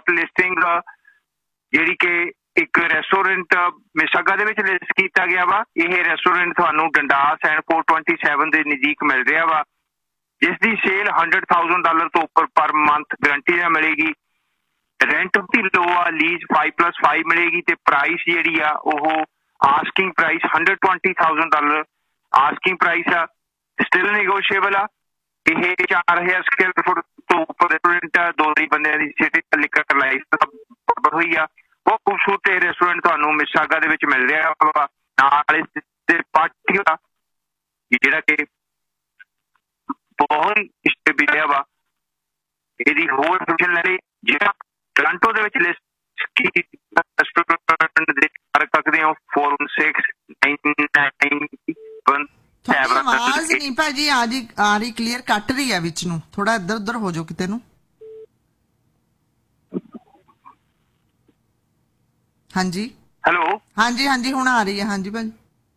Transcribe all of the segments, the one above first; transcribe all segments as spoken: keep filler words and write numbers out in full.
Hot listing जिहड़ी कि एक रेस्टोरेंट मिसागा दे विच लिस्ट किया गया वा। यह रेस्टोरेंट तुहानूं Dundas and four twenty seven के नज़दीक मिल रहा वा, जिसकी सेल हंड्रड थाउजेंड डॉलर तो उपर पर मंथ गारंटी नाल मिलेगी। रेंट भी लो आ, लीज फाइव प्लस फाइव मिलेगी तो प्राइस जी आ asking price hundred twenty thousand dollar asking price आ, स्टिल निगोशिएबल आ। यह चार हज़ार स्क्वायर फुट तो उपर रेस्टोरेंट आ, दो ही बंदे की सिटी लिकर लाइफ हुई आ। बहुत खूबसूरत रेस्टोरेंट तुहानूं मिसागा दे विच मिल रहा वा। नाल इस दे पार्टी दा जिहड़ा कि बहुत स्टेबल वा। इहदी होर फंक्शन लैली जिहड़ा टोरंटो दे विच लिस्ट रेस्टोरेंट दे कर सकदे हो four one six nine nine one seven. आवाज नहीं भाजी आ जी आ रही क्लीयर कट रही है विच नूं, थोड़ा इधर उधर हो जाओ किते नूं। हाँ जी हेलो हाँ जी हाँ जी हुण आ रही है। हाँ जी भाजी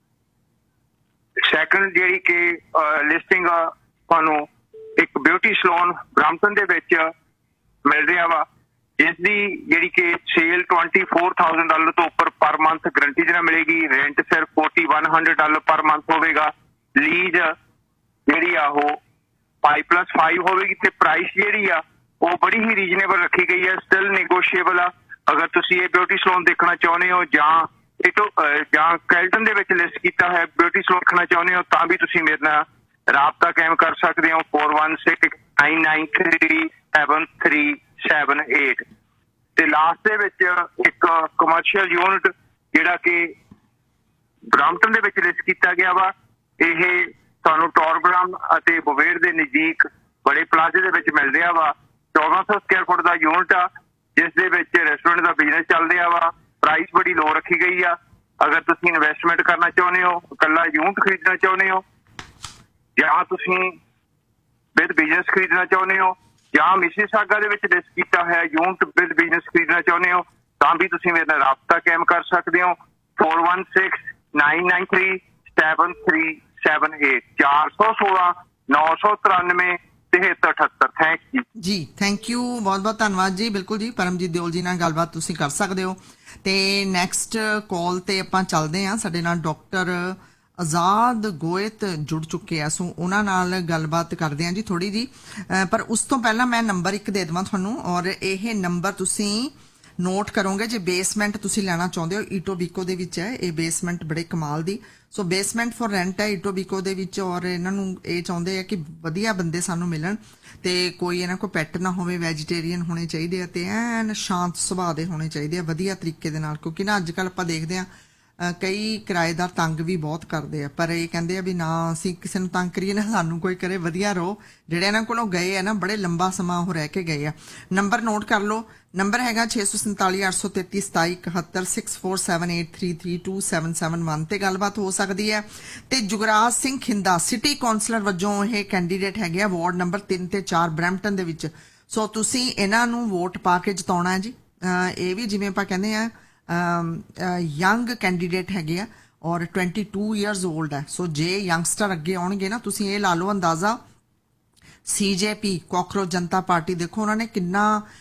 सैकंड जिहड़ी कि लिस्टिंग तुहानूं एक ब्यूटी सलून ब्रैम्पटन दे विच मिल रहा वा, जिसकी जिहड़ी कि cell twenty four thousand dollar तो उपर पर मंथ गारंटी नाल मिलेगी। रेंट सिर्फ forty one hundred dollar per month होगा। लीज जिहड़ी आ वो फाइव प्लस फाइव होगी तो प्राइस जिहड़ी आ वो बड़ी ही रीजनेबल रखी गई है, स्टिल निगोशिएबल आ। अगर तुसीं ये ब्यूटी सलून देखना चाहुंदे हो जां इटो जां कैल्टन दे विच लिस्ट कीता है ब्यूटी सलून देखना चाहुंदे हो तां भी तुसीं मेरे नाल राबता कायम कर सकते हो four one six nine nine three seven three seven eight. ते लास्ट दे विच एक कमर्शियल यूनिट जिहड़ा कि ब्रैम्पटन दे विच लिस्ट किया गया वा। यह तुहानूं टॉरब्राम अते बुवेर दे नज़दीक बड़े प्लाजे दे विच मिल रहा वा। चौदह सौ स्क्वायर फुट का यूनिट आ, जिस दे विच रेस्टोरेंट का बिजनेस चल रहा वा। प्राइस बड़ी लो रखी गई आ। अगर तुसीं इन्वेस्टमेंट करना चाहुंदे हो, कल्ला यूनिट खरीदना चाहुंदे हो, जां तुसीं विद बिजनेस खरीदना चाहुंदे हो, जां मिसिसागा दे विच लिस्ट कीता है यूनिट विद बिजनेस खरीदना चाहुंदे हो तां भी तुसीं मेरे नाल राबता कायम कर सकदे हो four one six nine nine three seven three seven eight चार सौ सोलह नौ सौ तिरानवे तिहत्तर अठहत्तर। Thank you ji thank you बहुत बहुत धन्यवाद जी। बिल्कुल जी परमजीत दिओल जी नाल गलबात तुसीं कर सकते हो। तो नैक्सट कॉल ते आपां चलदे हां। साडे नाल डॉक्टर आजाद गोयत जुड़ चुके हैं, सो उन्हां नाल गलबात करदे हां जी थोड़ी जी। पर उस तो पहला मैं नंबर एक दे देवां तुहानूं और यह नंबर तुसीं नोट करोगे जे बेसमेंट तुसीं लैना चाहुंदे हो। ईटोबीको दे विच है ये बेसमेंट बड़े कमाल दी। सो बेसमेंट फॉर रेंट है ईटोबीको दे विच और इन्हां नूं ये चाहुंदे है कि वधिया बंदे सानूं मिलण ते कोई इन्हां कोल पैट ना होवे, वैजीटेरियन होने चाहिए ते ऐन शांत सुभाਅ दे होने चाहिए वधिया तरीके दे नाल। क्योंकि ना अजकल आपां देखदे हां कई किराएदार तंग भी बहुत करते हैं, पर ये कहते भी ना असीं किसी नूं तंग करिए ना सानूं कोई करे, वधिया रहो। जिहड़े इन्हां कोलों गए है ना बड़े लंबा समा वो रह के गए आ। नंबर नोट कर लो, नंबर हैगा छे सौ संताली अठ सौ तेती सताई इकहत्तर six four seven eight three three two seven seven one ते गलबात हो सकती है। तो जुगराज सिंह खिंदा सिटी कौंसलर वजों ये कैंडीडेट है वार्ड नंबर तीन ते चार ब्रैम्पटन दे विच। सो तुसीं इन्हां नूं वोट पा के जिताउणा है जी। ये भी जिवें आपां कहंदे आ यंग कैंडीडेट है और ट्वेंटी टू ईयरस ओल्ड है। सो जे यंगस्टर अगे आउणगे ना तुसीं ये ला लो अंदाजा। सी जे पी कॉकरोच जनता पार्टी देखो उन्होंने किन्ना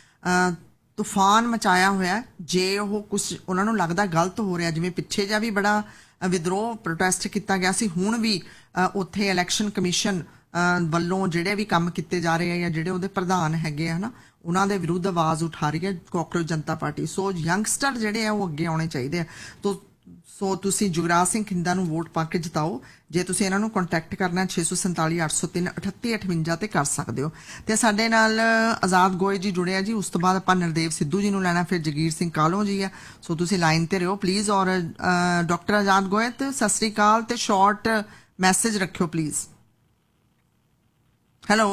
तूफान मचाया होया। जे वो कुछ उन्होंने लगता गलत हो रहा, जिवें पिछे जा भी बड़ा विद्रोह प्रोटेस्ट किया गया सी, हुण भी उत्थे इलैक्शन कमीशन ਵੱਲੋਂ ਜਿਹੜੇ ਵੀ ਕੰਮ ਕੀਤੇ ਜਾ ਰਹੇ ਆ ਜਾਂ ਜਿਹੜੇ ਉਹਦੇ ਪ੍ਰਧਾਨ ਹੈਗੇ ਆ ਨਾ ਉਹਨਾਂ ਦੇ ਵਿਰੁੱਧ ਆਵਾਜ਼ ਉਠਾ ਰਹੀ ਹੈ ਕਾਕਰੋਚ ਜਨਤਾ ਪਾਰਟੀ। ਸੋ ਯੰਗਸਟਰ ਜਿਹੜੇ ਆ ਉਹ ਅੱਗੇ ਆਉਣੇ ਚਾਹੀਦੇ ਆ। ਤੋ ਸੋ ਤੁਸੀਂ ਜੁਗਰਾਜ ਸਿੰਘ ਖਿੰਦਾ ਨੂੰ ਵੋਟ ਪਾ ਕੇ ਜਿਤਾਓ। ਜੇ ਤੁਸੀਂ ਇਹਨਾਂ ਨੂੰ ਕੰਟੈਕਟ ਕਰਨਾ ਛੇ ਸੌ ਸੰਤਾਲੀ ਅੱਠ ਸੌ ਤਿੰਨ ਅਠੱਤੀ ਅਠਵੰਜਾ ਤੇ ਕਰ ਸਕਦੇ ਹੋ। ਤੇ ਸਾਡੇ ਨਾਲ ਆਜ਼ਾਦ ਗੋਇਲ ਜੀ ਜੁੜੇ ਆ ਜੀ। ਉਸ ਤੋਂ ਬਾਅਦ ਆਪਾਂ ਨਰਦੇਵ ਸਿੱਧੂ ਜੀ ਨੂੰ ਲੈਣਾ, ਫਿਰ ਜਗੀਰ ਸਿੰਘ ਕਾਹਲੋਂ ਜੀ ਆ। ਸੋ ਤੁਸੀਂ ਲਾਈਨ ਤੇ ਰਹੋ ਪਲੀਜ਼। ਔਰ ਡਾਕਟਰ ਆਜ਼ਾਦ ਗੋਇਲ ਸਤਿ ਸ੍ਰੀ ਅਕਾਲ ਤੇ ਸ਼ਾਰਟ ਮੈਸੇਜ ਰੱਖਿਓ ਪਲੀਜ਼। ਹੈਲੋ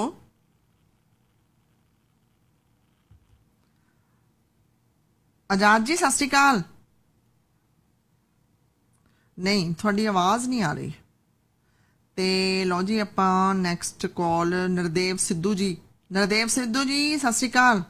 आजाद जी सत श्री अकाल। नहीं थोड़ी आवाज़ नहीं आ रही। तो लो जी आपां नैक्सट कॉल नरदेव सिद्धू जी। नरदेव सिद्धू जी सत श्री अकाल।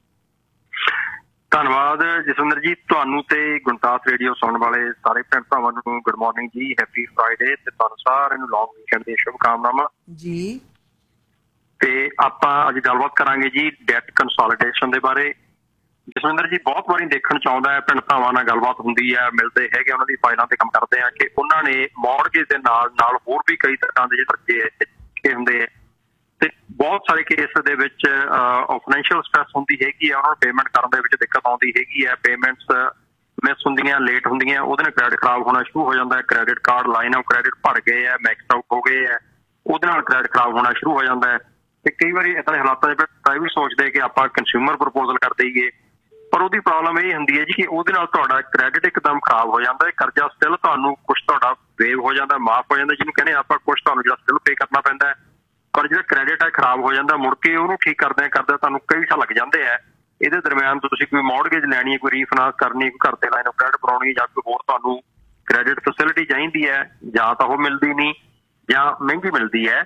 धन्यवाद जसविंदर जी, तुहानू ते गुणतास रेडियो सुनने वाले सारे भैन भरावां नूं गुड मॉर्निंग जी, हैप्पी फ्राइडे ते तुहानू सारिआं नूं लॉन्ग वीकेंड दी शुभकामनावां जी। ते आपां अज गलबात करांगे जी डेट कंसोलीडेशन दे बारे। ਜਸਵਿੰਦਰ ਜੀ ਬਹੁਤ ਵਾਰੀ ਦੇਖਣ ਚ ਆਉਂਦਾ ਹੈ, ਪਿੰਡ ਭਰਾਵਾਂ ਨਾਲ ਗੱਲਬਾਤ ਹੁੰਦੀ ਹੈ, ਮਿਲਦੇ ਹੈਗੇ, ਉਹਨਾਂ ਦੀ ਫਾਈਲਾਂ ਤੇ ਕੰਮ ਕਰਦੇ ਆ ਕਿ ਉਹਨਾਂ ਨੇ ਮੌਰਗੇਜ ਦੇ ਨਾਲ ਨਾਲ ਹੋਰ ਵੀ ਕਈ ਤਰ੍ਹਾਂ ਦੇ ਜਿਹੜੇ ਹੁੰਦੇ ਆ ਤੇ ਬਹੁਤ ਸਾਰੇ ਕੇਸ ਦੇ ਵਿੱਚ ਫਾਈਨੈਂਸ਼ੀਅਲ ਸਟ੍ਰੈਸ ਹੁੰਦੀ ਹੈਗੀ ਆ, ਉਹਨਾਂ ਨੂੰ ਪੇਮੈਂਟ ਕਰਨ ਦੇ ਵਿੱਚ ਦਿੱਕਤ ਆਉਂਦੀ ਹੈਗੀ ਹੈ, ਪੇਮੈਂਟਸ ਮਿਸ ਹੁੰਦੀਆਂ, ਲੇਟ ਹੁੰਦੀਆਂ, ਉਹਦੇ ਨਾਲ ਕ੍ਰੈਡਿਟ ਖਰਾਬ ਹੋਣਾ ਸ਼ੁਰੂ ਹੋ ਜਾਂਦਾ ਹੈ। Credit card line of credit ਭਰ ਗਏ ਹੈ, ਮੈਕਸ ਆਊਟ ਹੋ ਗਏ ਹੈ, ਉਹਦੇ ਨਾਲ ਕ੍ਰੈਡਿਟ ਖਰਾਬ ਹੋਣਾ ਸ਼ੁਰੂ ਹੋ ਜਾਂਦਾ ਹੈ। ਤੇ ਕਈ ਵਾਰੀ ਇੱਦਾਂ ਦੇ ਹਾਲਾਤਾਂ ਦੇ ਵਿੱਚ ਵੀ ਸੋਚਦੇ ਕਿ ਆਪਾਂ ਕੰਜ਼ਿਊਮਰ ਪ੍ਰਪੋਜ਼ਲ ਕਰ ਦੇਈਏ, ਪਰ ਉਹਦੀ ਪ੍ਰੋਬਲਮ ਇਹ ਹੁੰਦੀ ਹੈ ਜੀ ਕਿ ਉਹਦੇ ਨਾਲ ਤੁਹਾਡਾ ਕ੍ਰੈਡਿਟ ਇੱਕਦਮ ਖਰਾਬ ਹੋ ਜਾਂਦਾ ਹੈ, ਕਰਜ਼ਾ ਸਟਿਲ ਤੁਹਾਨੂੰ ਕੁਛ ਤੁਹਾਡਾ ਵੇਵ ਹੋ ਜਾਂਦਾ, ਮਾਫ ਹੋ ਜਾਂਦਾ, ਜਿਹਨੂੰ ਕਹਿੰਦੇ ਆਪਾਂ ਕੁਛ ਤੁਹਾਨੂੰ ਜਿਹੜਾ ਸਟਿਲ ਪੇ ਕਰਨਾ ਪੈਂਦਾ ਹੈ, ਪਰ ਜਿਹੜਾ ਕ੍ਰੈਡਿਟ ਹੈ ਖਰਾਬ ਹੋ ਜਾਂਦਾ, ਮੁੜ ਕੇ ਉਹਨੂੰ ਠੀਕ ਕਰਦੇ ਕਰਦੇ ਤੁਹਾਨੂੰ ਕਈ ਸਾਲ ਲੱਗ ਜਾਂਦੇ ਆ। ਇਹਦੇ ਦਰਮਿਆਨ ਤੁਸੀਂ ਕੋਈ ਮੌਰਗੇਜ ਲੈਣੀ ਹੈ, ਕੋਈ ਰੀਫਾਈਨਾਂਸ ਕਰਨੀ, ਕੋਈ ਘਰ ਤੇ ਲਾਈਨ ਆਫ ਕ੍ਰੈਡਿਟ ਬਣਾਉਣੀ, ਜਾਂ ਕੋਈ ਹੋਰ ਤੁਹਾਨੂੰ ਕ੍ਰੈਡਿਟ ਫੈਸਿਲਿਟੀ ਚਾਹੀਦੀ ਹੈ, ਜਾਂ ਤਾਂ ਉਹ ਮਿਲਦੀ ਨਹੀਂ ਜਾਂ ਮਹਿੰਗੀ ਮਿਲਦੀ ਹੈ,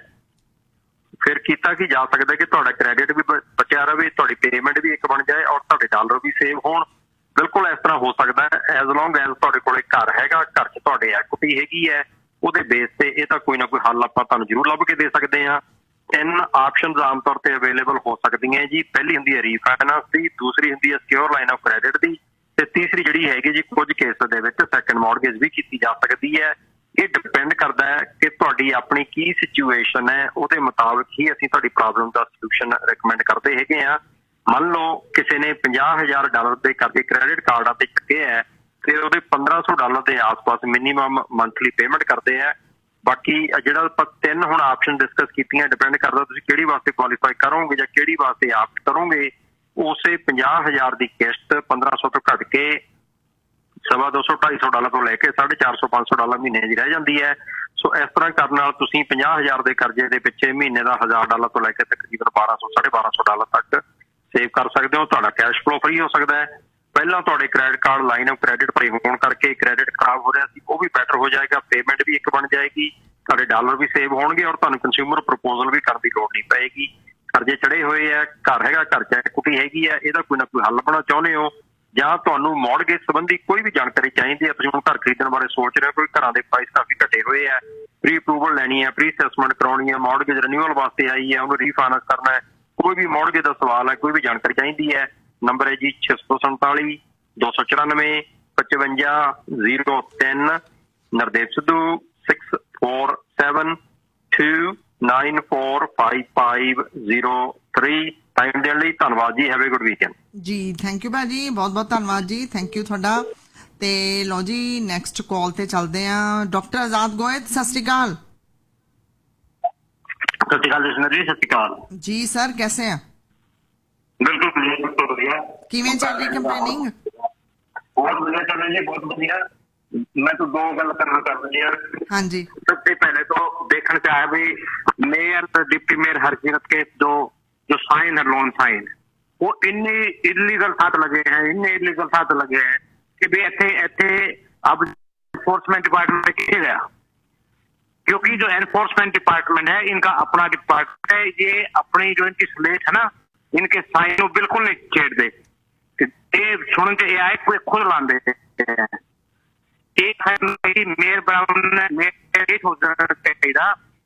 ਫਿਰ ਕੀਤਾ ਕੀ ਜਾ ਸਕਦਾ ਕਿ ਤੁਹਾਡਾ ਕ੍ਰੈਡਿਟ ਵੀ ਬਚਿਆ ਰਹੇ, ਤੁਹਾਡੀ ਪੇਮੈਂਟ ਵੀ ਇੱਕ ਬਣ ਜਾਏ ਔਰ ਤੁਹਾਡੇ ਡਾਲਰ ਵੀ ਸੇਵ ਹੋਣ। ਬਿਲਕੁਲ ਇਸ ਤਰ੍ਹਾਂ ਹੋ ਸਕਦਾ ਹੈ ਐਜ਼ ਲੌਂਗ ਐਜ਼ ਤੁਹਾਡੇ ਕੋਲ ਘਰ ਹੈਗਾ, ਘਰ 'ਚ ਤੁਹਾਡੇ ਐਕੁਇਟੀ ਹੈਗੀ ਹੈ, ਉਹਦੇ ਬੇਸ ਤੇ ਇਹ ਤਾਂ ਕੋਈ ਨਾ ਕੋਈ ਹੱਲ ਆਪਾਂ ਤੁਹਾਨੂੰ ਜ਼ਰੂਰ ਲੱਭ ਕੇ ਦੇ ਸਕਦੇ ਹਾਂ। ਤਿੰਨ ਆਪਸ਼ਨਸ ਆਮ ਤੌਰ ਤੇ ਅਵੇਲੇਬਲ ਹੋ ਸਕਦੀਆਂ ਜੀ। ਪਹਿਲੀ ਹੁੰਦੀ ਹੈ ਰੀਫਾਈਨਾਂਸ ਦੀ, ਦੂਸਰੀ ਹੁੰਦੀ ਹੈ ਸਿਕਿਉਰ ਲਾਈਨ ਆਫ ਕ੍ਰੈਡਿਟ ਦੀ, ਤੇ ਤੀਸਰੀ ਜਿਹੜੀ ਹੈਗੀ ਜੀ ਕੁਝ ਕੇਸ ਦੇ ਵਿੱਚ ਸੈਕੰਡ ਮੌਰਗੇਜ ਵੀ ਕੀਤੀ ਜਾ ਸਕਦੀ ਹੈ। ਇਹ ਡਿਪੈਂਡ ਕਰਦਾ ਹੈ ਕਿ ਤੁਹਾਡੀ ਆਪਣੀ ਕੀ ਸਿਚੁਏਸ਼ਨ ਹੈ, ਉਹਦੇ ਮੁਤਾਬਕ ਹੀ ਅਸੀਂ ਤੁਹਾਡੀ ਪ੍ਰੋਬਲਮ ਦਾ ਸੋਲੂਸ਼ਨ ਰਿਕਮੈਂਡ ਕਰਦੇ ਹੈਗੇ ਆ। ਮੰਨ ਲਓ ਕਿਸੇ ਨੇ ਪੰਜਾਹ ਹਜ਼ਾਰ ਡਾਲਰ ਦੇ ਕਰਕੇ ਕ੍ਰੈਡਿਟ ਕਾਰਡਾਂ ਤੇ ਚੁੱਕੇ ਹੈ ਤੇ ਉਹਦੇ ਪੰਦਰਾਂ ਸੌ ਡਾਲਰ ਦੇ ਆਸ-ਪਾਸ ਮਿਨੀਮਮ ਮੰਥਲੀ ਪੇਮੈਂਟ ਕਰਦੇ ਆ। ਬਾਕੀ ਜਿਹੜਾ ਆਪਾਂ ਤਿੰਨ ਹੁਣ ਆਪਸ਼ਨ ਡਿਸਕਸ ਕੀਤੀਆਂ, ਡਿਪੈਂਡ ਕਰਦਾ ਤੁਸੀਂ ਕਿਹੜੀ ਵਾਸਤੇ ਕੁਆਲੀਫਾਈ ਕਰੋਗੇ ਜਾਂ ਕਿਹੜੀ ਵਾਸਤੇ ਆਪਟ ਕਰੋਗੇ। ਉਸੇ ਪੰਜਾਹ ਹਜ਼ਾਰ ਦੀ ਕਿਸ਼ਤ ਪੰਦਰਾਂ ਸੌ ਤੋਂ ਘੱਟ ਕੇ ਸਵਾ ਦੋ ਸੌ ਢਾਈ ਸੌ ਡਾਲਰ ਤੋਂ ਲੈ ਕੇ ਸਾਢੇ ਚਾਰ ਸੌ ਪੰਜ ਸੌ ਡਾਲਰ ਮਹੀਨੇ ਦੀ ਰਹਿ ਜਾਂਦੀ ਹੈ। ਸੋ ਇਸ ਤਰ੍ਹਾਂ ਕਰਨ ਨਾਲ ਤੁਸੀਂ ਪੰਜਾਹ ਹਜ਼ਾਰ ਦੇ ਕਰਜ਼ੇ ਦੇ ਪਿੱਛੇ ਮਹੀਨੇ ਦਾ ਹਜ਼ਾਰ ਡਾਲਰ ਤੋਂ ਲੈ ਕੇ ਤਕਰੀਬਨ ਬਾਰਾਂ ਸੌ ਸਾਢੇ ਬਾਰਾਂ ਸੌ ਡਾਲਰ ਤੱਕ ਸੇਵ ਕਰ ਸਕਦੇ ਹੋ। ਤੁਹਾਡਾ ਕੈਸ਼ ਫਲੋ ਫਰੀ ਹੋ ਸਕਦਾ ਹੈ। ਪਹਿਲਾਂ ਤੁਹਾਡੇ credit card line of credit ਭਰੇ ਹੋਣ ਕਰਕੇ ਕ੍ਰੈਡਿਟ ਖਰਾਬ ਹੋ ਰਿਹਾ ਸੀ, ਉਹ ਵੀ ਬੈਟਰ ਹੋ ਜਾਏਗਾ, ਪੇਮੈਂਟ ਵੀ ਇੱਕ ਬਣ ਜਾਏਗੀ, ਤੁਹਾਡੇ ਡਾਲਰ ਵੀ ਸੇਵ ਹੋਣਗੇ ਔਰ ਤੁਹਾਨੂੰ ਕੰਜ਼ਿਊਮਰ ਪ੍ਰਪੋਜ਼ਲ ਵੀ ਕਰਨ ਦੀ ਲੋੜ ਨਹੀਂ ਪਏਗੀ। ਕਰਜ਼ੇ ਚੜੇ ਹੋਏ ਹੈ, ਘਰ ਹੈਗਾ, ਘਰ 'ਚ ਐਕੁਇਟੀ ਹੈਗੀ ਹੈ, ਇਹਦਾ ਕੋਈ ਨਾ ਕੋਈ ਹੱਲ ਲੱਭਣਾ ਚਾਹੁੰਦੇ ਹੋ, ਜਾਂ ਤੁਹਾਨੂੰ ਮੌਰਗੇਜ ਸੰਬੰਧੀ ਕੋਈ ਵੀ ਜਾਣਕਾਰੀ ਚਾਹੀਦੀ ਹੈ, ਤੁਸੀਂ ਹੁਣ ਘਰ ਖਰੀਦਣ ਬਾਰੇ ਸੋਚ ਰਹੇ ਹੋ, ਕੋਈ ਘਰਾਂ ਦੇ ਪ੍ਰਾਈਸ ਕਾਫੀ ਘਟੇ ਹੋਏ ਹੈ, ਪ੍ਰੀ ਅਪਰੂਵਲ ਲੈਣੀ ਹੈ, ਪ੍ਰੀ ਅਸੈਸਮੈਂਟ ਕਰਾਉਣੀ ਹੈ, ਮੌਰਗੇਜ ਰਿਨਿਊਅਲ ਵਾਸਤੇ ਆਈ ਹੈ, ਉਹਨੂੰ ਰੀਫਾਈਨਾਂਸ ਕਰਨਾ ਹੈ, ਕੋਈ ਵੀ ਮੌਰਗੇਜ ਦਾ ਸਵਾਲ ਹੈ, ਕੋਈ ਵੀ ਜਾਣਕਾਰੀ ਚਾਹੀਦੀ ਹੈ, ਨੰਬਰ ਹੈ ਜੀ ਛੇ ਸੌ ਸੰਤਾਲੀ ਦੋ ਸੌ ਚੁਰਾਨਵੇਂ ਪਚਵੰਜਾ ਜ਼ੀਰੋ ਤਿੰਨ। Nardev Sidhu six four seven to nine four five five zero three. Time ਦੇਣ ਲਈ ਧੰਨਵਾਦ ਜੀ। ਹੈਵ ਏ ਗੁੱਡ ਵੀਕਐਂਡ ਜੀ। ਥੈਂਕ ਯੂ ਭਾਜੀ, ਬਹੁਤ ਬਹੁਤ ਧੰਨਵਾਦ ਜੀ, ਥੈਂਕ ਯੂ ਤੁਹਾਡਾ। ਤੇ ਲਓ ਜੀ ਨੈਕਸਟ ਕਾਲ ਤੇ ਚੱਲਦੇ ਆ। ਡਾਕਟਰ ਆਜ਼ਾਦ ਗੋਇਤ, ਸਤਿ ਸ਼੍ਰੀ ਅਕਾਲ। ਸਤਿ ਸ਼੍ਰੀ ਅਕਾਲ ਜੀ। ਸਤਿ ਸ਼੍ਰੀ ਅਕਾਲ ਜੀ ਸਰ, ਕੈਸੇ ਆ? ਬਿਲਕੁਲ ਬਿਲਕੁਲ ਵਧੀਆ। ਕਿਵੇਂ ਚੱਲ ਰਹੀ ਕੰਪਲੇਨਿੰਗ? ਬਹੁਤ ਵਧੀਆ ਚੱਲ ਰਹੀ ਜੀ, ਬਹੁਤ ਵਧੀਆ। ਮੈਂ ਤਾਂ ਦੋ ਗੱਲ ਕਰਨਾ ਚਾਹੁੰਦੀ ਹਾਂ। ਹਾਂਜੀ। सबसे पहले तो देखना चाहे भी मेयर डिप्टी मेयर हरकीरत के जो जो साइन है लोन साइन वो इन्ने इलीगल साथ लगे हैं इन्ने इलीगल साथ लगे हैं कि भी इतने इतने अब एनफोर्समेंट डिपार्टमेंट किए गया, क्योंकि जो एनफोर्समेंट डिपार्टमेंट है इनका अपना डिपार्टमेंट है, ये अपनी जो इनकी स्लेट है ना इनके साइन वो बिल्कुल नहीं छेड़ दे। सुन के ये आए कोई खुद ला दे एक है मेयर ब्राउन मेयर चाहिए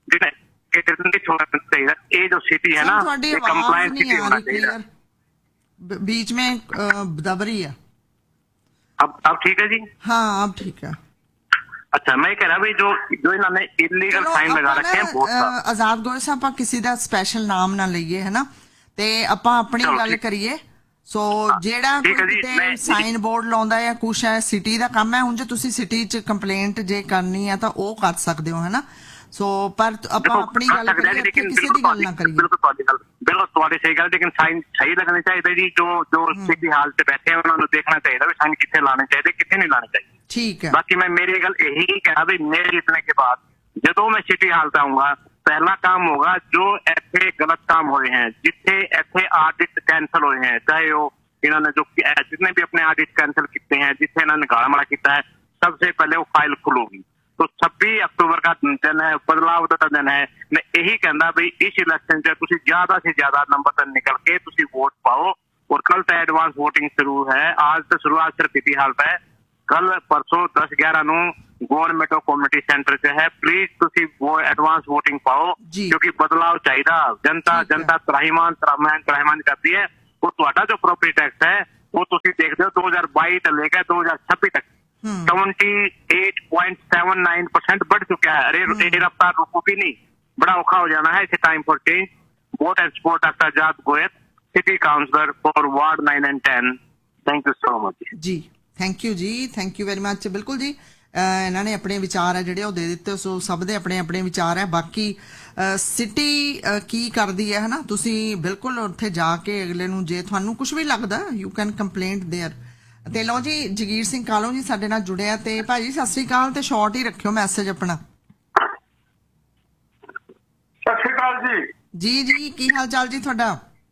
चाहिए ये जो सिटी है ना ये कंप्लायंस सिटी होना चाहिए। बीच में दब रही है। अब अब ठीक है जी? हाँ अब ठीक है। अच्छा मैं कह रहा भाई जो जो इन्होंने इलीगल साइन लगा रखे हैं बहुत आजाद गोयल साहब ਆਪਾਂ ਕਿਸੇ ਦਾ ਸਪੈਸ਼ਲ ਨਾਮ ਨਾ ਲਈਏ, ਹੈ ਨਾ, ਤੇ ਆਪਾਂ ਆਪਣੀ ਗੱਲ ਕਰੀਏ। ਸੋ ਜਿਹੜਾ ਕਿਤੇ ਸਾਈਨ ਬੋਰਡ ਲਾਉਂਦਾ ਹੈ ਕੁਛ ਹੈ ਸਿਟੀ ਦਾ ਕੰਮ ਹੈ, ਹੁਣ ਜੇ ਤੁਸੀਂ ਸਿਟੀ ਚ ਕੰਪਲੇਂਟ ਜੇ ਕਰਨੀ ਹੈ ਤਾਂ ਉਹ ਕਰ ਸਕਦੇ ਹੋ, ਹੈ ਨਾ। ਸੋ ਪਰ ਆਪਾਂ ਆਪਣੀ ਗੱਲ ਕਰੀਏ, ਕਿਸੇ ਦੀ ਗੱਲ ਨਾ ਕਰੀਏ। ਬਿਲਕੁਲ ਤੁਹਾਡੀ ਗੱਲ ਬਿਲਕੁਲ ਤੁਹਾਡੀ ਸਹੀ ਗੱਲ, ਲੇਕਿਨ ਸਾਈਨ ਸਹੀ ਲੱਗਣੇ ਚਾਹੀਦੇ ਜੀ। ਜੋ ਜੋ ਸਿਟੀ ਹਾਲ ਤੇ ਬੈਠੇ ਉਹਨਾਂ ਨੂੰ ਦੇਖਣਾ ਚਾਹੀਦਾ ਵੀ ਸਾਈਨ ਕਿੱਥੇ ਲਾਣੇ ਚਾਹੀਦੇ ਕਿੱਥੇ ਨਹੀਂ ਲਾਣੇ ਚਾਹੀਦੇ। ठीक है। बाकी मैं मेरी गल यही कहना भी मेरे जीतने के बाद जो मैं सिटी हाल पे आऊंगा पहला काम होगा जो ऐसे गलत काम हुए हैं जिथे ऐसे ऑडिट कैंसिल हुए हैं, चाहे वो इन्होंने जो जितने भी अपने ऑडिट कैंसिल किए हैं जिथे इन्होंने गाड़ा माड़ा किया है, सबसे पहले वो फाइल खुलूगी। तो छब्बीस अक्टूबर का दिन है, बदलाव का दिन है। मैं यही कहना भी इस इलेक्शन से तुम ज्यादा से ज्यादा नंबर तक निकल के तुम वोट पाओ। और कल से एडवांस वोटिंग शुरू है, आज तो शुरुआत सिर्फ सिटी हाल पे है, कल परसों दस ग्यारह नू गवर्नमेंट कम्युनिटी सेंटर च है। प्लीज तुसी वो एडवांस वोटिंग पाओ क्योंकि बदलाव चाहिए। जनता जनता त्राहीमान त्राहीमान त्राहीमान करती है। और तुम्हारा जो प्रॉपर्टी टैक्स है ਉਹ ਤੁਸੀਂ ਦੇਖਦੇ ਹੋ ਦੋ ਹਜ਼ਾਰ ਬਾਈ ਤੋਂ ਲੈ ਕੇ ਦੋ ਹਜ਼ਾਰ ਛੱਬੀ ਤੱਕ अठहत्तर पॉइंट सात नौ परसेंट बढ़ चुका है। अरे ये रफ्तार रुकूगी नहीं, बड़ा औखा हो जाना है। It's time for change. Vote and support doctor Azad Goyat, city counsellor for ward nine and ten. Thank you so much ji. Thank you ji, thank you very much. बिल्कुल जी, ਇਹਨਾਂ ਨੇ ਆਪਣੇ ਵਿਚਾਰ ਹੈ ਜਿਹੜੇ ਉਹ ਦੇ ਦਿੱਤੇ। ਸੋ ਸਭ ਦੇ ਆਪਣੇ ਆਪਣੇ ਵਿਚਾਰ ਹੈ। ਬਾਕੀ ਸਿਟੀ ਕੀ ਕਰਦੀ ਹੈ ਹਨਾ, ਤੁਸੀਂ ਬਿਲਕੁਲ ਉੱਥੇ ਜਾ ਕੇ ਅਗਲੇ ਨੂੰ ਜੇ ਤੁਹਾਨੂੰ ਕੁਝ ਵੀ ਲੱਗਦਾ ਯੂ ਕੈਨ ਕੰਪਲੇਂਟ ਦੇਅਰ। ਤੇ ਲਓ ਜੀ, ਜਗੀਰ ਸਿੰਘ ਕਾਲੋ ਜੀ ਸਾਡੇ ਨਾਲ ਜੁੜਿਆ। ਤੇ ਭਾਜੀ ਸਤਿ ਸ੍ਰੀ ਅਕਾਲ, ਤੇ ਸ਼ਾਰਟ ਹੀ ਰੱਖਿਓ ਮੈਸੇਜ ਆਪਣਾ। ਸਤਿ ਸ਼੍ਰੀ ਅਕਾਲ ਜੀ। ਜੀ ਜੀ, ਕੀ ਹਾਲ ਚਾਲ ਜੀ ਤੁਹਾਡਾ?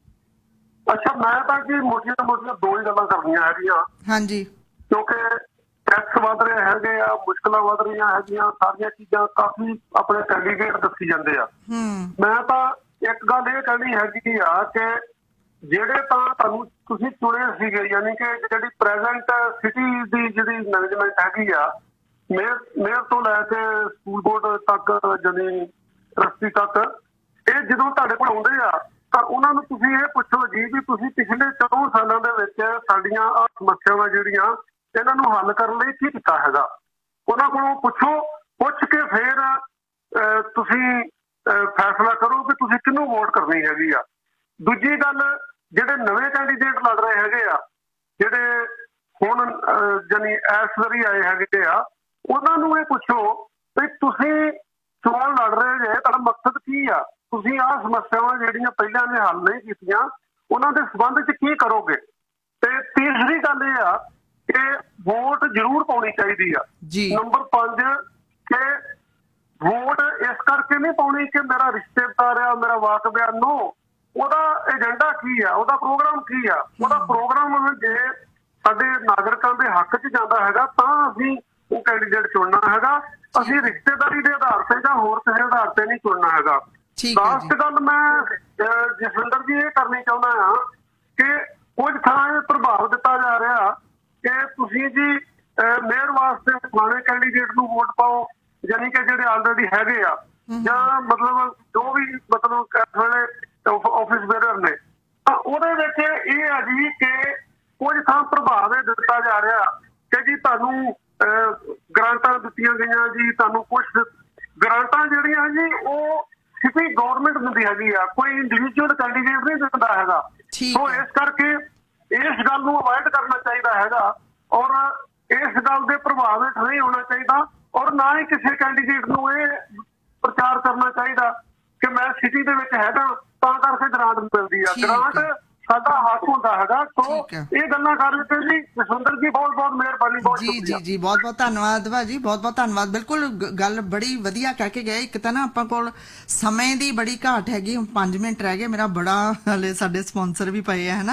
ਅੱਛਾ, ਮੈਂ ਤਾਂ ਜੀ ਮੋਟੀਆਂ ਮੋਟੀਆਂ ਦੋ ਹੀ ਗੱਲਾਂ ਕਰਨੀਆਂ ਹੈਗੀਆਂ। ਹਾਂਜੀ। ਕਿਉਂਕਿ ਟੈਕਸ ਵੱਧ ਰਹੇ ਹੈਗੇ ਆ, ਮੁਸ਼ਕਲਾਂ ਵੱਧ ਰਹੀਆਂ ਹੈਗੀਆਂ, ਸਾਰੀਆਂ ਚੀਜ਼ਾਂ ਕਾਫੀ ਆਪਣੇ ਕੈਂਡੀਡੇਟ ਦੱਸੀ ਜਾਂਦੇ ਆ। ਮੈਂ ਤਾਂ ਇੱਕ ਗੱਲ ਇਹ ਕਹਿਣੀ ਹੈਗੀ ਆ ਕਿ ਜਿਹੜੇ ਤਾਂ ਤੁਹਾਨੂੰ ਤੁਸੀਂ ਚੁਣੇ ਸੀਗੇ, ਯਾਨੀ ਕਿ ਜਿਹੜੀ ਪ੍ਰੈਜ਼ੈਂਟ ਸਿਟੀ ਦੀ ਜਿਹੜੀ ਮੈਨੇਜਮੈਂਟ ਹੈਗੀ ਆ, ਮੇਅਰ ਮੇਅਰ ਤੋਂ ਲੈ ਕੇ ਸਕੂਲ ਬੋਰਡ ਤੱਕ, ਜਾਨੀ ਟਰਸਟੀ ਤੱਕ, ਇਹ ਜਦੋਂ ਤੁਹਾਡੇ ਕੋਲ ਆਉਂਦੇ ਆ ਤਾਂ ਉਹਨਾਂ ਨੂੰ ਤੁਸੀਂ ਇਹ ਪੁੱਛੋ ਜੀ ਵੀ ਤੁਸੀਂ ਪਿਛਲੇ ਚੌਂ ਸਾਲਾਂ ਦੇ ਵਿੱਚ ਸਾਡੀਆਂ ਆਹ ਸਮੱਸਿਆਵਾਂ ਜਿਹੜੀਆਂ ਇਹਨਾਂ ਨੂੰ ਹੱਲ ਕਰਨ ਲਈ ਕੀ ਕੀਤਾ ਹੈਗਾ। ਉਹਨਾਂ ਕੋਲੋਂ ਪੁੱਛੋ, ਪੁੱਛ ਕੇ ਫਿਰ ਤੁਸੀਂ ਫੈਸਲਾ ਕਰੋ ਕਿ ਤੁਸੀਂ ਕਿਹਨੂੰ ਵੋਟ ਕਰਨੀ ਹੈਗੀ ਆ। ਦੂਜੀ ਗੱਲ, ਜਿਹੜੇ ਨਵੇਂ ਕੈਂਡੀਡੇਟ ਲੜ ਰਹੇ ਹੈਗੇ ਆ, ਜਿਹੜੇ ਹੁਣ ਜਾਨੀ ਇਸ ਵਾਰੀ ਆਏ ਹੈਗੇ ਆ, ਉਹਨਾਂ ਨੂੰ ਇਹ ਪੁੱਛੋ ਵੀ ਤੁਸੀਂ ਚੋਣ ਲੜ ਰਹੇ ਜੇ, ਤੁਹਾਡਾ ਮਕਸਦ ਕੀ ਆ, ਤੁਸੀਂ ਆਹ ਸਮੱਸਿਆਵਾਂ ਜਿਹੜੀਆਂ ਪਹਿਲਾਂ ਨੇ ਹੱਲ ਨਹੀਂ ਕੀਤੀਆਂ ਉਹਨਾਂ ਦੇ ਸੰਬੰਧ ਚ ਕੀ ਕਰੋਗੇ। ਤੇ ਤੀਸਰੀ ਗੱਲ ਇਹ ਆ ਕਿ ਵੋਟ ਜ਼ਰੂਰ ਪਾਉਣੀ ਚਾਹੀਦੀ ਆ। ਨੰਬਰ ਪੰਜ, ਕਿ ਵੋਟ ਇਸ ਕਰਕੇ ਨਹੀਂ ਪਾਉਣੀ ਕਿ ਮੇਰਾ ਰਿਸ਼ਤੇਦਾਰ ਆ, ਮੇਰਾ ਵਾਕਬ ਆ। ਨੋ, ਉਹਦਾ ਏਜੰਡਾ ਕੀ ਆ, ਉਹਦਾ ਪ੍ਰੋਗਰਾਮ ਕੀ ਆ। ਉਹਦਾ ਪ੍ਰੋਗਰਾਮ ਜੇ ਸਾਡੇ ਨਾਗਰਿਕਾਂ ਦੇ ਹੱਕ ਚ ਜਾਂਦਾ ਹੈਗਾ ਤਾਂ ਅਸੀਂ ਉਹ ਕੈਂਡੀਡੇਟ ਚੁਣਨਾ ਹੈਗਾ। ਅਸੀਂ ਰਿਸ਼ਤੇਦਾਰੀ ਦੇ ਆਧਾਰ ਤੇ ਜਾਂ ਹੋਰ ਕਿਸੇ ਆਧਾਰ ਤੇ ਨਹੀਂ ਚੁਣਨਾ ਹੈਗਾ। ਲਾਸਟ ਗੱਲ ਮੈਂ ਜਸਵਿੰਦਰ ਜੀ ਇਹ ਕਰਨੀ ਚਾਹੁੰਦਾ ਹਾਂ ਕਿ ਕੁਝ ਥਾਂ ਇਹ ਪ੍ਰਭਾਵ ਦਿੱਤਾ ਜਾ ਰਿਹਾ ਕਿ ਤੁਸੀਂ ਜੀ ਮੇਅਰ ਵਾਸਤੇ ਫਲਾਣੇ ਕੈਂਡੀਡੇਟ ਨੂੰ ਵੋਟ ਪਾਓ, ਯਾਨੀ ਕਿ ਜਿਹੜੇ ਆਲਰੇਡੀ ਹੈਗੇ ਆ, ਜਾਂ ਮਤਲਬ ਜੋ ਵੀ ਮਤਲਬ ਇਸ ਵੇਲੇ ਆਫਿਸ ਬੇਅਰਰ ਨੇ, ਤਾਂ ਉਹਦੇ ਵਿੱਚ ਇਹ ਆ ਜੀ ਕਿ ਕੁਝ ਥਾਂ ਪ੍ਰਭਾਵ ਇਹ ਦਿੱਤਾ ਜਾ ਰਿਹਾ ਕਿ ਜੀ ਤੁਹਾਨੂੰ ਗ੍ਰਾਂਟਾਂ ਦਿੱਤੀਆਂ ਗਈਆਂ ਜੀ, ਤੁਹਾਨੂੰ ਕੁਛ ਗ੍ਰਾਂਟਾਂ ਜਿਹੜੀਆਂ ਜੀ ਉਹ ਸਿਟੀ ਗਵਰਨਮੈਂਟ ਦਿੰਦੀ ਹੈਗੀ ਆ, ਕੋਈ ਇੰਡੀਵਿਜੂਅਲ ਕੈਂਡੀਡੇਟ ਨਹੀਂ ਦਿੰਦਾ ਹੈਗਾ। ਸੋ ਇਸ ਕਰਕੇ ਇਸ ਗੱਲ ਨੂੰ ਅਵੋਇਡ ਕਰਨਾ ਚਾਹੀਦਾ ਹੈਗਾ, ਔਰ ਇਸ ਗੱਲ ਦੇ ਪ੍ਰਭਾਵ ਹੇਠ ਨਹੀਂ ਹੋਣਾ ਚਾਹੀਦਾ, ਔਰ ਨਾ ਹੀ ਕਿਸੇ ਕੈਂਡੀਡੇਟ ਨੂੰ ਇਹ ਪ੍ਰਚਾਰ ਕਰਨਾ ਚਾਹੀਦਾ ਕਿ ਮੈਂ ਸਿਟੀ ਦੇ ਵਿੱਚ ਹੈਗਾ ਤਾਂ ਕਰਕੇ ਗ੍ਰਾਂਟ ਮਿਲਦੀ ਆ। ਗ੍ਰਾਂਟ ਸਾਡਾ ਹੱਕ ਹੁੰਦਾ ਹੈਗਾ। ਸੋ ਇਹ ਗੱਲਾਂ ਕਰਕੇ ਜੀ ਜਸਵਿੰਦਰ ਜੀ ਬਹੁਤ ਬਹੁਤ ਮਿਹਰਬਾਨੀ। ਬਹੁਤ ਜੀ ਜੀ ਜੀ, ਬਹੁਤ ਬਹੁਤ ਧੰਨਵਾਦ ਭਾਜੀ, ਬਹੁਤ ਬਹੁਤ ਧੰਨਵਾਦ। ਬਿਲਕੁਲ ਗੱਲ ਬੜੀ ਵਧੀਆ ਕਹਿ ਕੇ ਗਏ। ਇੱਕ ਤਾਂ ਨਾ ਆਪਾਂ ਕੋਲ ਸਮੇਂ ਦੀ ਬੜੀ ਘਾਟ ਹੈਗੀ, ਹੁਣ ਪੰਜ ਮਿੰਟ ਰਹਿ ਗਏ। ਮੇਰਾ ਬੜਾ ਹਲੇ ਸਾਡੇ ਸਪਾਂਸਰ ਵੀ ਪਏ ਆ ਹਨਾ,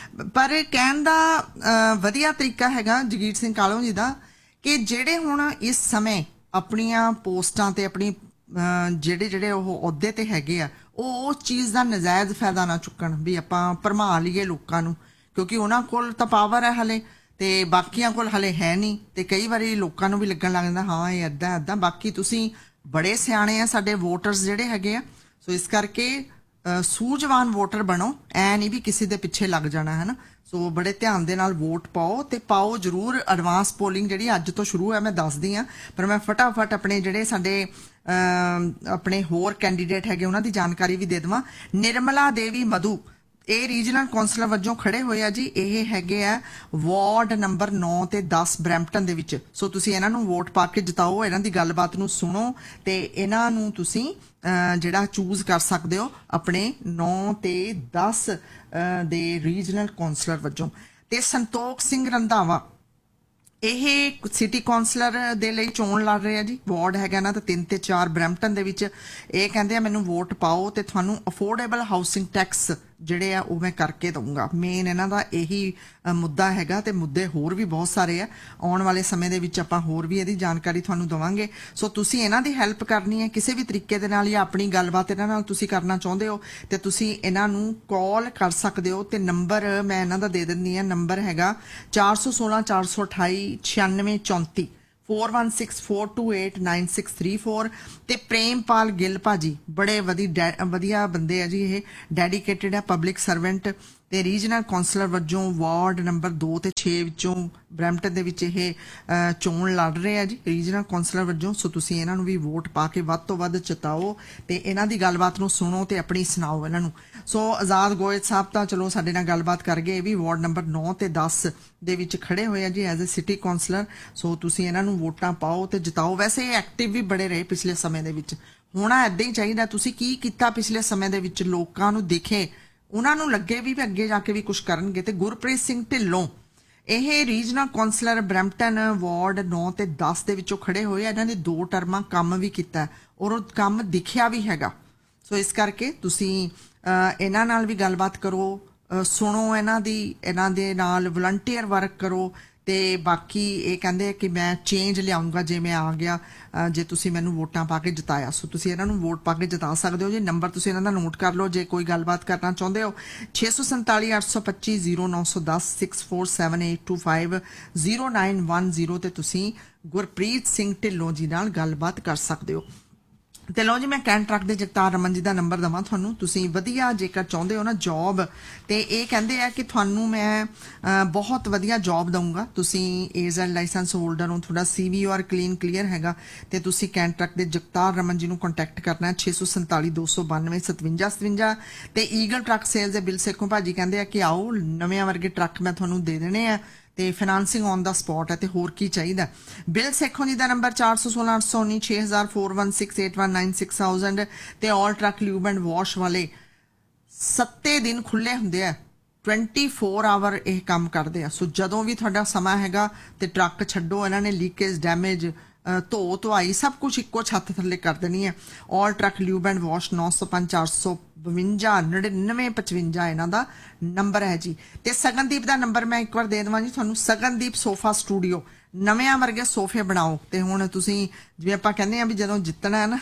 ਪਰ ਕਹਿਣ ਦਾ ਵਧੀਆ ਤਰੀਕਾ ਹੈਗਾ ਜਗੀਰ ਸਿੰਘ ਕਾਲੋ ਜੀ ਦਾ ਕਿ ਜਿਹੜੇ ਹੁਣ ਇਸ ਸਮੇਂ ਆਪਣੀਆਂ ਪੋਸਟਾਂ ਤੇ ਆਪਣੀ ਜਿਹੜੇ ਜਿਹੜੇ ਉਹ ਅਹੁਦੇ ਤੇ ਹੈਗੇ ਆ, ਉਹ ਉਸ ਚੀਜ਼ ਦਾ ਨਜਾਇਜ਼ ਫਾਇਦਾ ਨਾ ਚੁੱਕਣ ਵੀ ਆਪਾਂ ਭਰਮਾ ਲਈਏ ਲੋਕਾਂ ਨੂੰ, ਕਿਉਂਕਿ ਉਹਨਾਂ ਕੋਲ ਤਾਂ ਪਾਵਰ ਹੈ ਹਲੇ ਤੇ ਬਾਕੀਆਂ ਕੋਲ ਹਲੇ ਹੈ ਨਹੀਂ। ਤੇ ਕਈ ਵਾਰੀ ਲੋਕਾਂ ਨੂੰ ਵੀ ਲੱਗਣ ਲੱਗ ਜਾਂਦਾ ਹਾਂ ਇਹ ਏਦਾਂ ਏਦਾਂ। ਬਾਕੀ ਤੁਸੀਂ ਬੜੇ ਸਿਆਣੇ ਆ ਸਾਡੇ ਵੋਟਰਸ ਜਿਹੜੇ ਹੈਗੇ ਆ, ਸੋ ਇਸ ਕਰਕੇ ਸੂਝਵਾਨ ਵੋਟਰ ਬਣੋ, ਐ ਨਹੀਂ ਵੀ ਕਿਸੇ ਦੇ ਪਿੱਛੇ ਲੱਗ ਜਾਣਾ ਹੈ ਨਾ। ਸੋ ਬੜੇ ਧਿਆਨ ਦੇ ਨਾਲ ਵੋਟ ਪਾਓ ਤੇ ਪਾਓ ਜ਼ਰੂਰ। ਐਡਵਾਂਸ ਪੋਲਿੰਗ ਜਿਹੜੀ ਅੱਜ ਤੋਂ ਸ਼ੁਰੂ ਹੈ ਮੈਂ ਦੱਸਦੀ ਹਾਂ, ਪਰ ਮੈਂ ਫਟਾਫਟ ਆਪਣੇ ਜਿਹੜੇ ਸਾਡੇ ਆਪਣੇ ਹੋਰ ਕੈਂਡੀਡੇਟ ਹੈਗੇ ਉਹਨਾਂ ਦੀ ਜਾਣਕਾਰੀ ਵੀ ਦੇ ਦੇਵਾਂ। ਨਿਰਮਲਾ ਦੇਵੀ ਮਧੂ ਇਹ ਰੀਜਨਲ ਕੌਂਸਲਰ ਵਜੋਂ ਖੜੇ ਹੋਏ ਆ ਜੀ। ਇਹ ਹੈਗੇ ਆ ਵਾਰਡ ਨੰਬਰ ਨੌ ਤੇ ਦਸ ਬਰੈਂਪਟਨ ਦੇ ਵਿੱਚ। ਸੋ ਤੁਸੀਂ ਇਹਨਾਂ ਨੂੰ ਵੋਟ ਪਾ ਕੇ ਜਿਤਾਓ, ਇਹਨਾਂ ਦੀ ਗੱਲਬਾਤ ਨੂੰ ਸੁਣੋ ਤੇ ਇਹਨਾਂ ਨੂੰ ਤੁਸੀਂ ਜਿਹੜਾ ਚੂਜ਼ ਕਰ ਸਕਦੇ ਹੋ ਆਪਣੇ ਨੌ ਤੇ ਦਸ ਦੇ ਰੀਜਨਲ ਕੌਂਸਲਰ ਵਜੋਂ। ਤੇ ਸੰਤੋਖ ਸਿੰਘ ਰੰਧਾਵਾ ਇਹ ਸਿਟੀ ਕੌਂਸਲਰ ਦੇ ਲਈ ਚੋਣ ਲੜ ਰਹੇ ਆ ਜੀ। ਵਾਰਡ ਹੈਗਾ ਨਾ ਤਾਂ ਤਿੰਨ ਤੇ ਚਾਰ ਬਰੈਂਪਟਨ ਦੇ ਵਿੱਚ। ਇਹ ਕਹਿੰਦੇ ਆ ਮੈਨੂੰ ਵੋਟ ਪਾਓ ਤੇ ਤੁਹਾਨੂੰ ਅਫੋਰਡੇਬਲ ਹਾਊਸਿੰਗ ਟੈਕਸ ਜਿਹੜੇ ਆ ਉਹ ਮੈਂ ਕਰਕੇ ਦਊਂਗਾ। ਮੇਨ ਇਹਨਾਂ ਦਾ ਇਹੀ ਮੁੱਦਾ ਹੈਗਾ ਤੇ ਮੁੱਦੇ ਹੋਰ ਵੀ ਬਹੁਤ ਸਾਰੇ ਆ। ਆਉਣ ਵਾਲੇ ਸਮੇਂ ਦੇ ਵਿੱਚ ਆਪਾਂ ਹੋਰ ਵੀ ਇਹਦੀ ਜਾਣਕਾਰੀ ਤੁਹਾਨੂੰ ਦੇਵਾਂਗੇ। ਸੋ ਤੁਸੀਂ ਇਹਨਾਂ ਦੀ ਹੈਲਪ ਕਰਨੀ ਹੈ ਕਿਸੇ ਵੀ ਤਰੀਕੇ ਦੇ ਨਾਲ, ਜਾਂ ਆਪਣੀ ਗੱਲਬਾਤ ਇਹਨਾਂ ਨਾਲ ਤੁਸੀਂ ਕਰਨਾ ਚਾਹੁੰਦੇ ਹੋ ਤੇ ਤੁਸੀਂ ਇਹਨਾਂ ਨੂੰ ਕਾਲ ਕਰ ਸਕਦੇ ਹੋ। ਤੇ ਨੰਬਰ ਮੈਂ ਇਹਨਾਂ ਦਾ ਦੇ ਦਿੰਦੀ ਹਾਂ, ਨੰਬਰ ਹੈਗਾ ਚਾਰ ਸੌ ਸੋਲਾਂ ਚਾਰ ਸੌ ਅਠਾਈ ਛਿਆਨਵੇਂ ਚੌਂਤੀ four one six four to eight nine six three four. ਤੇ ਪ੍ਰੇਮਪਾਲ ਗਿੱਲ ਭਾਜੀ ਬੜੇ ਵਧੀ ਵਧੀਆ ਬੰਦੇ ਆ ਜੀ। ਇਹ ਡੈਡੀਕੇਟਿਡ ਹੈ, ਪਬਲਿਕ ਸਰਵੈਂਟ ਤੇ ਰੀਜਨਲ ਕੌਂਸਲਰ ਵਜੋਂ ਵਾਰਡ ਨੰਬਰ ਦੋ ਤੇ ਛੇ ਵਿੱਚੋਂ ਬਰੈਂਪਟਨ ਦੇ ਵਿੱਚ ਇਹ ਅ, ਚੋਣ ਲੜ ਰਹੇ ਆ ਜੀ ਰੀਜਨਲ ਕੌਂਸਲਰ ਵਜੋਂ। ਸੋ ਤੁਸੀਂ ਇਹਨਾਂ ਨੂੰ ਵੀ ਵੋਟ ਪਾ ਕੇ ਵੱਧ ਤੋਂ ਵੱਧ ਜਿਤਾਓ ਤੇ ਇਹਨਾਂ ਦੀ ਗੱਲਬਾਤ ਨੂੰ ਸੁਣੋ ਤੇ ਆਪਣੀ ਸੁਣਾਓ ਇਹਨਾਂ ਨੂੰ। ਸੋ ਆਜ਼ਾਦ ਗੋਇਤ ਸਾਹਿਬ ਤਾਂ ਚਲੋ ਸਾਡੇ ਨਾਲ ਗੱਲਬਾਤ ਕਰ ਗਏ, ਇਹ ਵੀ ਵਾਰਡ ਨੰਬਰ ਨੌ ਤੇ ਦਸ ਦੇ ਵਿੱਚ ਖੜੇ ਹੋਏ ਆ ਜੀ ਐਜ਼ ਅ ਸਿਟੀ ਕੌਂਸਲਰ। ਸੋ ਤੁਸੀਂ ਇਹਨਾਂ ਨੂੰ ਵੋਟਾਂ ਪਾਓ ਤੇ ਜਿਤਾਓ। ਵੈਸੇ ਇਹ ਐਕਟਿਵ ਵੀ ਬੜੇ ਰਹੇ ਪਿਛਲੇ ਸਮੇਂ ਦੇ ਵਿੱਚ, ਹੋਣਾ ਏਦਾਂ ਹੀ ਚਾਹੀਦਾ। ਤੁਸੀਂ ਕੀ ਕੀਤਾ ਪਿਛਲੇ ਸਮੇਂ ਦੇ ਵਿੱਚ, ਲੋਕਾਂ ਨੂੰ ਦਿਖੇ, ਉਹਨਾਂ ਨੂੰ ਲੱਗੇ ਵੀ ਅੱਗੇ ਜਾ ਕੇ ਵੀ ਕੁਝ ਕਰਨਗੇ। ਤੇ ਗੁਰਪ੍ਰੀਤ ਸਿੰਘ ਢਿੱਲੋਂ ਇਹ ਰੀਜਨਲ ਕੌਂਸਲਰ ਬਰੈਂਪਟਨ ਵਾਰਡ ਨੌ ਤੇ ਦਸ ਦੇ ਵਿੱਚੋਂ ਖੜੇ ਹੋਏ ਆ। ਇਹਨਾਂ ਨੇ ਦੋ ਟਰਮਾਂ ਕੰਮ ਵੀ ਕੀਤਾ ਔਰ ਉਹ ਕੰਮ ਦਿਖਿਆ ਵੀ ਹੈਗਾ। ਸੋ ਇਸ ਕਰਕੇ ਤੁਸੀਂ ਇਹਨਾਂ ਨਾਲ ਵੀ ਗੱਲਬਾਤ ਕਰੋ, ਸੁਣੋ ਇਹਨਾਂ ਦੀ, ਇਹਨਾਂ ਦੇ ਨਾਲ ਵਲੰਟੀਅਰ ਵਰਕ ਕਰੋ। ਤੇ ਬਾਕੀ ਇਹ ਕਹਿੰਦੇ ਕਿ ਮੈਂ ਚੇਂਜ ਲਿਆਉਂਗਾ ਜੇ ਮੈਂ ਆ ਗਿਆ, ਜੇ ਤੁਸੀਂ ਮੈਨੂੰ ਵੋਟਾਂ ਪਾ ਕੇ ਜਿਤਾਇਆ। ਸੋ ਤੁਸੀਂ ਇਹਨਾਂ ਨੂੰ ਵੋਟ ਪਾ ਕੇ ਜਿਤਾ ਸਕਦੇ ਹੋ ਜੀ। ਨੰਬਰ ਤੁਸੀਂ ਇਹਨਾਂ ਦਾ ਨੋਟ ਕਰ ਲਓ ਜੇ ਕੋਈ ਗੱਲਬਾਤ ਕਰਨਾ ਚਾਹੁੰਦੇ ਹੋ। ਛੇ ਸੌ ਸੰਤਾਲੀ ਅੱਠ ਸੌ ਪੱਚੀ ਜ਼ੀਰੋ ਨੌ ਸੌ ਦਸ six four seven eight two five zero nine one zero ਤੇ ਤੁਸੀਂ ਗੁਰਪ੍ਰੀਤ ਸਿੰਘ ਢਿੱਲੋਂ ਜੀ ਨਾਲ ਗੱਲਬਾਤ ਕਰ ਸਕਦੇ ਹੋ। ਤੇ ਲਓ ਜੀ ਮੈਂ ਕੈਂਟ ਟਰੱਕ ਦੇ ਜਗਤਾਰ ਰਮਨ ਜੀ ਦਾ ਨੰਬਰ ਦੇਵਾਂ ਤੁਹਾਨੂੰ। ਤੁਸੀਂ ਵਧੀਆ ਜੇਕਰ ਚਾਹੁੰਦੇ ਹੋ ਨਾ ਜੌਬ, ਤੇ ਇਹ ਕਹਿੰਦੇ ਆ ਕਿ ਤੁਹਾਨੂੰ ਮੈਂ ਬਹੁਤ ਵਧੀਆ ਜੌਬ ਦਊਂਗਾ। ਤੁਸੀਂ ਏਜ਼ ਐਂਡ ਲਾਇਸੈਂਸ ਹੋਲਡਰ ਹੋ, ਤੁਹਾਡਾ ਸੀਵੀ ਔਰ ਕਲੀਨ ਕਲੀਅਰ ਹੈਗਾ, ਤੇ ਤੁਸੀਂ ਕੈਂਟ ਟਰੱਕ ਦੇ ਜਗਤਾਰ ਰਮਨ ਜੀ ਨੂੰ ਕੰਟੈਕਟ ਕਰਨਾ ਛੇ ਸੌ ਸੰਤਾਲੀ ਦੋ ਸੌ ਬਾਨਵੇਂ ਸਤਵੰਜਾ ਸਤਵੰਜਾ। ਤੇ ਈਗਲ ਟਰੱਕ ਸੇਲਸ ਦੇ ਬਿਲ ਸੇਖੋਂ ਭਾਜੀ ਕਹਿੰਦੇ ਆ ਕਿ ਆਓ ਨਵੇਂ ਵਰਗੇ ਟਰੱਕ ਮੈਂ ਤੁਹਾਨੂੰ ਦੇ ਦੇਣੇ ਆ ਤੇ ਫਾਈਨਾਂਸਿੰਗ ਔਨ ਦਾ ਸਪੌਟ ਹੈ। ਤੇ ਹੋਰ ਕੀ ਚਾਹੀਦਾ। ਬਿਲ ਸੇਖੋਂ ਜੀ ਦਾ ਨੰਬਰ ਚਾਰ ਸੌ ਸੋਲਾਂ ਅੱਠ ਸੌ ਉੱਨੀ ਛੇ ਹਜ਼ਾਰ four one six eight one nine six thousand. ਤੇ ਆਲ ਟਰੱਕ ਲਿਊਬ ਐਂਡ ਵਾਸ਼ ਵਾਲੇ ਸੱਤੇ ਦਿਨ ਖੁੱਲੇ ਹੁੰਦੇ ਆ, ਟਵੈਂਟੀ ਫੋਰ ਆਵਰ ਇਹ ਕੰਮ ਕਰਦੇ ਆ। ਸੋ ਜਦੋਂ ਵੀ ਤੁਹਾਡਾ ਸਮਾਂ ਹੈਗਾ ਤੇ ਟਰੱਕ ਛੱਡੋ, ਇਹਨਾਂ ਨੇ ਲੀਕੇਜ, ਡੈਮੇਜ, ਧੋ ਧੁਆਈ ਸਭ ਕੁਝ ਇੱਕੋ ਛੱਤ ਥੱਲੇ ਕਰ ਦੇਣੀ ਹੈ। ਆਲ ਟਰੱਕ ਲਿਊਬ ਐਂਡ ਵਾਸ਼ ਨੌ ਸੌ ਪੰਜ ਚਾਰ ਸੌ ਬਵੰਜਾ ਨੜਿਨਵੇਂ ਪਚਵੰਜਾ ਇਹਨਾਂ ਦਾ ਨੰਬਰ ਹੈ ਜੀ। ਤੇ ਸਗਨਦੀਪ ਦਾ ਨੰਬਰ ਮੈਂ ਇੱਕ ਵਾਰ ਦੇ ਦੇਵਾਂ ਜੀ ਤੁਹਾਨੂੰ। ਸਗਨਦੀਪ ਸੋਫਾ ਸਟੂਡੀਓ, ਨਵਿਆਂ ਵਰਗੇ ਸੋਫੇ ਬਣਾਓ। ਤੇ ਹੁਣ ਤੁਸੀਂ ਜਿਵੇਂ ਆਪਾਂ ਕਹਿੰਦੇ ਆ ਵੀ ਜਦੋਂ ਜਿੱਤਣਾ ਹੈ ਨਾ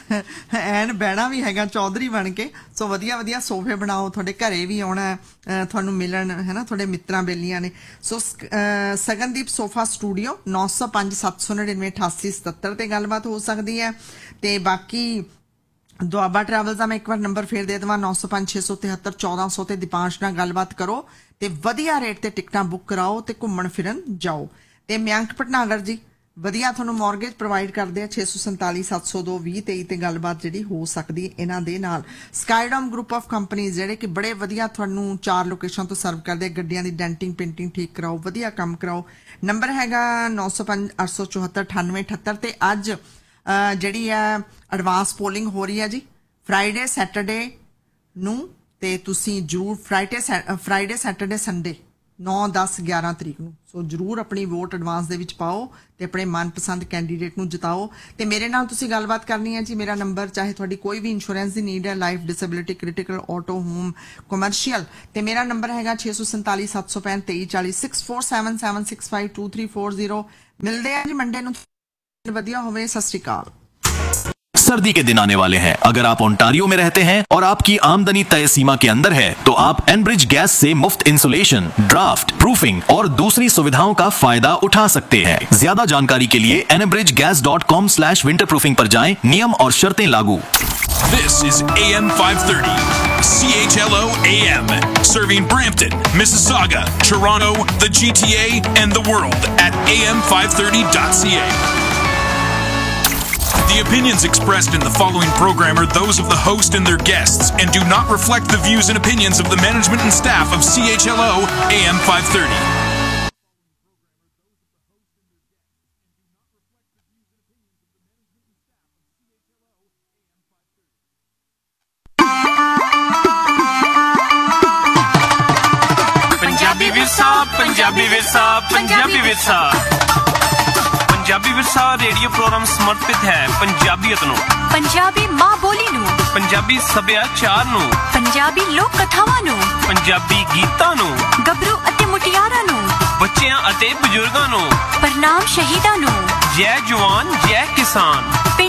ਐਨ ਬਹਿਣਾ ਵੀ ਹੈਗਾ ਚੌਧਰੀ ਬਣ ਕੇ। ਸੋ ਵਧੀਆ ਵਧੀਆ ਸੋਫੇ ਬਣਾਓ, ਤੁਹਾਡੇ ਘਰੇ ਵੀ ਆਉਣਾ ਤੁਹਾਨੂੰ ਮਿਲਣ, ਹੈ ਨਾ, ਤੁਹਾਡੇ ਮਿੱਤਰਾਂ ਬੇਲੀਆਂ ਨੇ। ਸੋ ਸਗਨਦੀਪ ਸੋਫਾ ਸਟੂਡੀਓ ਨੌ ਸੌ ਪੰਜ ਸੱਤ ਸੌ ਨੜਿਨਵੇਂ ਅਠਾਸੀ ਸਤੱਤਰ ਤੇ ਗੱਲਬਾਤ ਹੋ ਸਕਦੀ ਹੈ। ਤੇ ਬਾਕੀ ਦੁਆਬਾ ਟਰੈਵਲ ਦਾ ਮੈਂ ਇੱਕ ਵਾਰ ਨੰਬਰ ਫੇਰ ਦੇ ਦੇਵਾਂ ਨੌ ਸੌ ਪੰਜ ਛੇ ਸੌ ਤਿਹੱਤਰ ਚੌਦਾਂ ਸੌ ਤੇ ਦੀਪਾਂਸ਼ ਨਾਲ ਗੱਲਬਾਤ ਕਰੋ ਤੇ ਵਧੀਆ ਰੇਟ ਤੇ ਟਿਕਟਾਂ ਬੁੱਕ ਕਰਾਓ ਤੇ ਘੁੰਮਣ ਫਿਰਨ ਜਾਓ। ਤੇ ਮਿਆਂਕ ਭਟਨਾਗਰ ਜੀ ਵਧੀਆ ਤੁਹਾਨੂੰ ਮੌਰਗੇਜ ਪ੍ਰੋਵਾਈਡ ਕਰਦੇ ਆ ਛੇ ਸੌ ਸੰਤਾਲੀ ਸੱਤ ਸੌ ਦੋ ਵੀਹ ਤੇਈ ਤੇ ਗੱਲਬਾਤ ਜਿਹੜੀ ਹੋ ਸਕਦੀ ਹੈ ਇਹਨਾਂ ਦੇ ਨਾਲ। ਸਕਾਈਡੋਮ ਗਰੁੱਪ ਆਫ ਕੰਪਨੀਜ਼ ਜਿਹੜੇ ਕਿ ਬੜੇ ਵਧੀਆ ਤੁਹਾਨੂੰ ਚਾਰ ਲੋਕੇਸ਼ਨ ਤੋਂ ਸਰਵ ਕਰਦੇ, ਗੱਡੀਆਂ ਦੀ ਡੈਂਟਿੰਗ ਪੇਂਟਿੰਗ ਠੀਕ ਕਰਾਓ, ਵਧੀਆ ਕੰਮ ਕਰਾਓ। ਨੰਬਰ ਹੈਗਾ ਨੌ ਸੌ ਪੰਜ ਅੱਠ ਸੌ ਚੌਹੱਤਰ ਅਠਾਨਵੇਂ ਅਠੱਤਰ। ਤੇ ਅੱਜ ਜਿਹੜੀ ਹੈ ਐਡਵਾਂਸ ਪੋਲਿੰਗ ਹੋ ਰਹੀ ਹੈ ਜੀ ਫਰਾਈਡੇ ਸੈਟਰਡੇ ਨੂੰ, ਤੇ ਤੁਸੀਂ ਜ਼ਰੂਰ ਫਰਾਈਡੇ ਫਰਾਈਡੇ ਸੈਟਰਡੇ ਸੰਡੇ ਨੌ ਦਸ ਗਿਆਰਾਂ ਤਰੀਕ ਨੂੰ ਸੋ ਜ਼ਰੂਰ ਆਪਣੀ ਵੋਟ ਐਡਵਾਂਸ ਦੇ ਵਿੱਚ ਪਾਓ ਤੇ ਆਪਣੇ ਮਨਪਸੰਦ ਕੈਂਡੀਡੇਟ ਨੂੰ ਜਿਤਾਓ। ਤੇ ਮੇਰੇ ਨਾਲ ਤੁਸੀਂ ਗੱਲਬਾਤ ਕਰਨੀ ਹੈ ਜੀ। ਮੇਰਾ ਨੰਬਰ, ਚਾਹੇ ਤੁਹਾਡੀ ਕੋਈ ਵੀ ਇੰਸ਼ੋਰੈਂਸ ਦੀ ਨੀਡ ਹੈ, life, disability, critical, auto, home, commercial, ਤੇ ਮੇਰਾ ਨੰਬਰ ਹੈਗਾ ਛੇ ਸੌ ਸੰਤਾਲੀ ਸੱਤ ਸੌ ਪੈਂਹਠ ਤੇਈ ਚਾਲੀ six four seven seven six five two three four zero. ਮਿਲਦੇ ਆ ਜੀ ਮੰਡੇ ਨੂੰ, ਵਧੀਆ ਹੋਵੇ। ਸਤਿ ਸ਼੍ਰੀ ਅਕਾਲ। सर्दी के दिन आने वाले हैं। अगर आप ओंटारियो में रहते हैं और आपकी आमदनी तय सीमा के अंदर है तो आप एनब्रिज गैस से मुफ्त इंसुलेशन, ड्राफ्ट, प्रूफिंग और दूसरी सुविधाओं का फायदा उठा सकते हैं। ज्यादा जानकारी के लिए एनब्रिज gas dot com slash winter proofing पर जाएं। नियम और शर्तें लागू। This is A M five thirty, C H L O A M, serving Brampton, Mississauga, Toronto, the G T A, and the world at A M five thirty dot C A. The opinions expressed in the following program are those of the host and their guests and do not reflect the views and opinions of the management and staff of C H L O A M five thirty. Punjabi Virsa, Punjabi Virsa, Punjabi Virsa. Punjabi ਵਿਰਸਾ radio programme ਸਮਰਪਿਤ ਹੈ ਪੰਜਾਬੀਅਤ ਨੂੰ, ਪੰਜਾਬੀ ਮਾਂ ਬੋਲੀ ਨੂੰ, ਪੰਜਾਬੀ ਸੱਭਿਆਚਾਰ ਨੂੰ, ਪੰਜਾਬੀ ਲੋਕ ਕਥਾਵਾਂ ਨੂੰ, ਪੰਜਾਬੀ ਗੀਤਾਂ ਨੂੰ, ਗੱਭਰੂ ਅਤੇ ਮੁਟਿਆਰਾਂ ਨੂੰ, ਬੱਚਿਆਂ ਅਤੇ ਬਜ਼ੁਰਗਾਂ ਨੂੰ, ਪ੍ਰਣਾਮ ਸ਼ਹੀਦਾਂ ਨੂੰ, ਜੈ ਜਵਾਨ ਜੈ ਕਿਸਾਨ।